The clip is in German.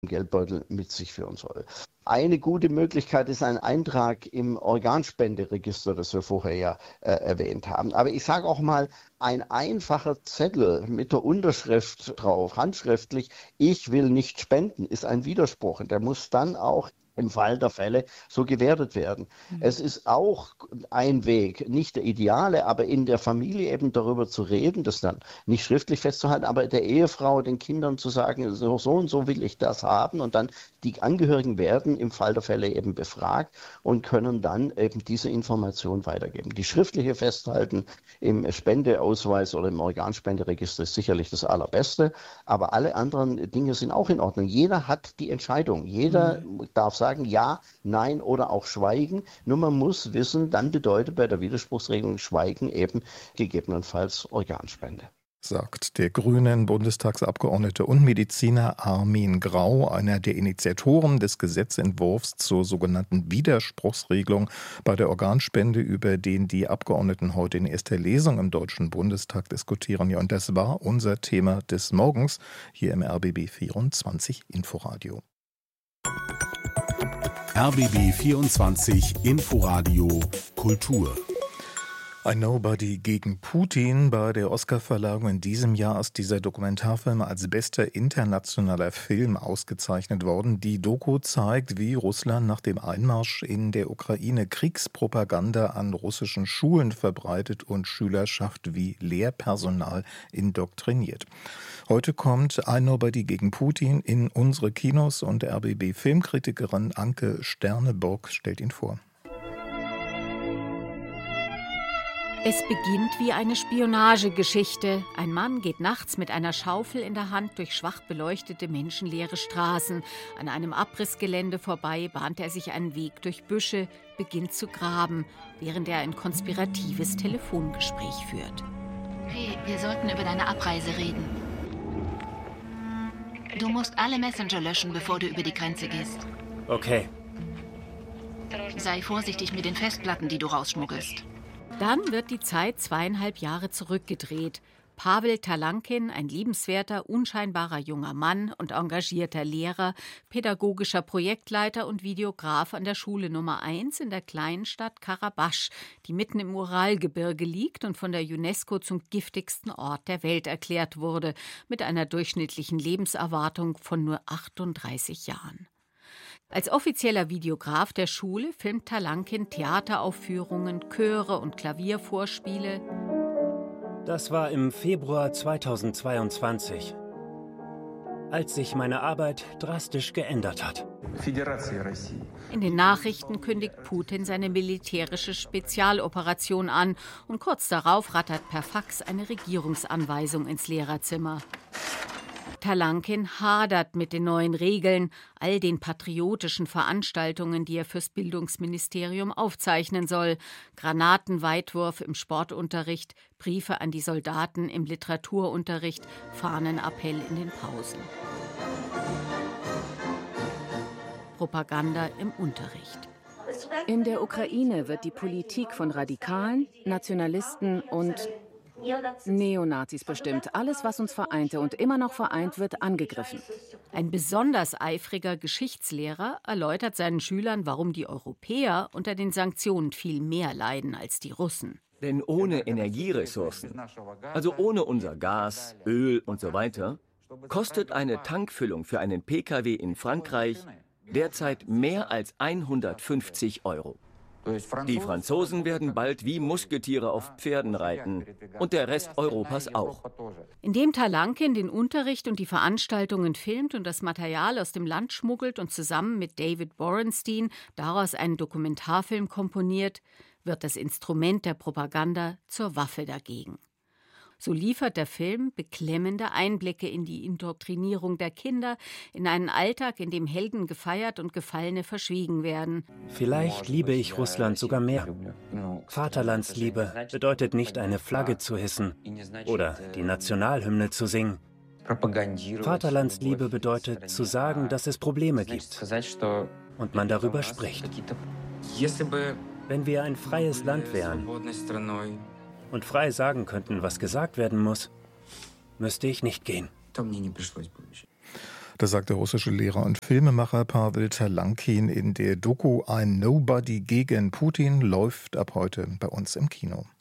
Geldbeutel mit sich führen soll. Eine gute Möglichkeit ist ein Eintrag im Organspenderegister, das wir vorher ja erwähnt haben. Aber ich sage auch mal, ein einfacher Zettel mit der Unterschrift drauf, handschriftlich, ich will nicht spenden, ist ein Widerspruch. Und der muss dann auch im Fall der Fälle so gewertet werden. Es ist auch ein Weg, nicht der ideale, aber in der Familie eben darüber zu reden, das dann nicht schriftlich festzuhalten, aber der Ehefrau, den Kindern zu sagen, so und so will ich das haben, und dann die Angehörigen werden im Fall der Fälle eben befragt und können dann eben diese Information weitergeben. Die schriftliche Festhalten im Spendeausweis oder im Organspenderegister ist sicherlich das Allerbeste, aber alle anderen Dinge sind auch in Ordnung. Jeder hat die Entscheidung. Jeder darf sagen ja, nein oder auch schweigen. Nur man muss wissen, dann bedeutet bei der Widerspruchsregelung Schweigen eben gegebenenfalls Organspende. Sagt der grünen Bundestagsabgeordnete und Mediziner Armin Grau, einer der Initiatoren des Gesetzentwurfs zur sogenannten Widerspruchsregelung bei der Organspende, über den die Abgeordneten heute in erster Lesung im Deutschen Bundestag diskutieren. Ja, und das war unser Thema des Morgens hier im RBB 24 Inforadio. RBB 24 Inforadio Kultur. Ein Nobody gegen Putin. Bei der Oscarverleihung in diesem Jahr ist dieser Dokumentarfilm als bester internationaler Film ausgezeichnet worden. Die Doku zeigt, wie Russland nach dem Einmarsch in der Ukraine Kriegspropaganda an russischen Schulen verbreitet und Schülerschaft wie Lehrpersonal indoktriniert. Heute kommt ein Nobody gegen Putin in unsere Kinos und RBB-Filmkritikerin Anke Sterneburg stellt ihn vor. Es beginnt wie eine Spionagegeschichte. Ein Mann geht nachts mit einer Schaufel in der Hand durch schwach beleuchtete, menschenleere Straßen. An einem Abrissgelände vorbei bahnt er sich einen Weg durch Büsche, beginnt zu graben, während er ein konspiratives Telefongespräch führt. Hey, wir sollten über deine Abreise reden. Du musst alle Messenger löschen, bevor du über die Grenze gehst. Okay. Sei vorsichtig mit den Festplatten, die du rausschmuggelst. Dann wird die Zeit 2,5 Jahre zurückgedreht. Pavel Talankin, ein liebenswerter, unscheinbarer junger Mann und engagierter Lehrer, pädagogischer Projektleiter und Videograf an der Schule Nummer 1 in der kleinen Stadt Karabach, die mitten im Uralgebirge liegt und von der UNESCO zum giftigsten Ort der Welt erklärt wurde, mit einer durchschnittlichen Lebenserwartung von nur 38 Jahren. Als offizieller Videograf der Schule filmt Talankin Theateraufführungen, Chöre und Klaviervorspiele. Das war im Februar 2022, als sich meine Arbeit drastisch geändert hat. In den Nachrichten kündigt Putin seine militärische Spezialoperation an und kurz darauf rattert per Fax eine Regierungsanweisung ins Lehrerzimmer. Talankin hadert mit den neuen Regeln, all den patriotischen Veranstaltungen, die er fürs Bildungsministerium aufzeichnen soll. Granatenweitwurf im Sportunterricht, Briefe an die Soldaten im Literaturunterricht, Fahnenappell in den Pausen. Propaganda im Unterricht. In der Ukraine wird die Politik von Radikalen, Nationalisten und Neonazis bestimmt. Alles, was uns vereinte und immer noch vereint, wird angegriffen. Ein besonders eifriger Geschichtslehrer erläutert seinen Schülern, warum die Europäer unter den Sanktionen viel mehr leiden als die Russen. Denn ohne Energieressourcen, also ohne unser Gas, Öl und so weiter, kostet eine Tankfüllung für einen Pkw in Frankreich derzeit mehr als 150 €. Die Franzosen werden bald wie Musketiere auf Pferden reiten und der Rest Europas auch. Indem Talankin den Unterricht und die Veranstaltungen filmt und das Material aus dem Land schmuggelt und zusammen mit David Borenstein daraus einen Dokumentarfilm komponiert, wird das Instrument der Propaganda zur Waffe dagegen. So liefert der Film beklemmende Einblicke in die Indoktrinierung der Kinder, in einen Alltag, in dem Helden gefeiert und Gefallene verschwiegen werden. Vielleicht liebe ich Russland sogar mehr. Vaterlandsliebe bedeutet nicht, eine Flagge zu hissen oder die Nationalhymne zu singen. Vaterlandsliebe bedeutet, zu sagen, dass es Probleme gibt und man darüber spricht. Wenn wir ein freies Land wären und frei sagen könnten, was gesagt werden muss, müsste ich nicht gehen. Das sagt der russische Lehrer und Filmemacher Pawel Talankin in der Doku Ein Nobody gegen Putin, läuft ab heute bei uns im Kino.